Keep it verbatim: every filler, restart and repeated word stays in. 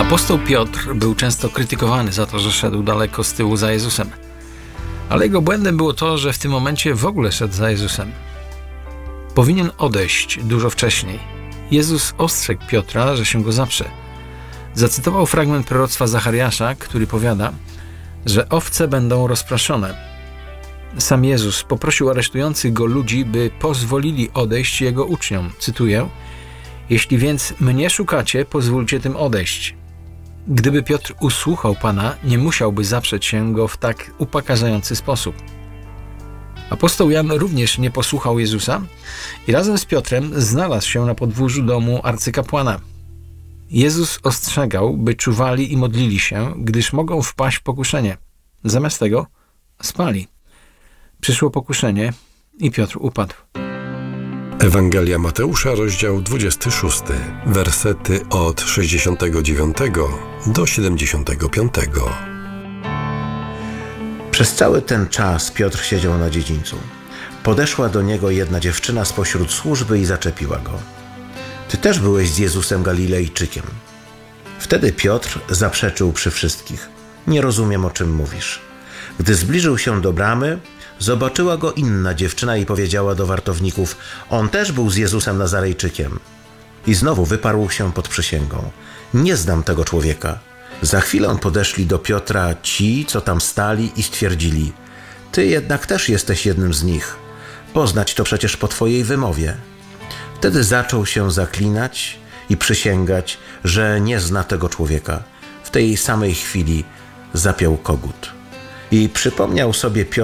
Apostoł Piotr był często krytykowany za to, że szedł daleko z tyłu za Jezusem. Ale jego błędem było to, że w tym momencie w ogóle szedł za Jezusem. Powinien odejść dużo wcześniej. Jezus ostrzegł Piotra, że się go zaprze. Zacytował fragment proroctwa Zachariasza, który powiada, że owce będą rozproszone. Sam Jezus poprosił aresztujących go ludzi, by pozwolili odejść jego uczniom. Cytuję: jeśli więc mnie szukacie, pozwólcie tym odejść. Gdyby Piotr usłuchał Pana, nie musiałby zaprzeć się go w tak upokarzający sposób. Apostoł Jan również nie posłuchał Jezusa i razem z Piotrem znalazł się na podwórzu domu arcykapłana. Jezus ostrzegał, by czuwali i modlili się, gdyż mogą wpaść w pokuszenie. Zamiast tego spali. Przyszło pokuszenie i Piotr upadł. Ewangelia Mateusza, rozdział dwudziesty szósty, wersety od sześćdziesiątego dziewiątego do siedemdziesiątego piątego. Przez cały ten czas Piotr siedział na dziedzińcu. Podeszła do niego jedna dziewczyna spośród służby i zaczepiła go. Ty też byłeś z Jezusem Galilejczykiem. Wtedy Piotr zaprzeczył przy wszystkich. Nie rozumiem, o czym mówisz. Gdy zbliżył się do bramy, zobaczyła go inna dziewczyna i powiedziała do wartowników: on też był z Jezusem Nazarejczykiem. I znowu wyparł się pod przysięgą: nie znam tego człowieka. Za chwilę podeszli do Piotra ci, co tam stali, i stwierdzili: ty jednak też jesteś jednym z nich. Poznać to przecież po twojej wymowie. Wtedy zaczął się zaklinać i przysięgać, że nie zna tego człowieka. W tej samej chwili zapiął kogut. I przypomniał sobie Piotr,